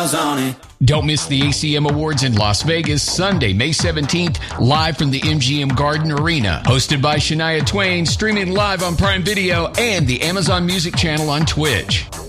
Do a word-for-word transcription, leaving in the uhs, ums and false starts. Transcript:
Don't miss the A C M Awards in Las Vegas, Sunday, May seventeenth, live from the M G M Garden Arena. Hosted by Shania Twain, streaming live on Prime Video and the Amazon Music channel on Twitch.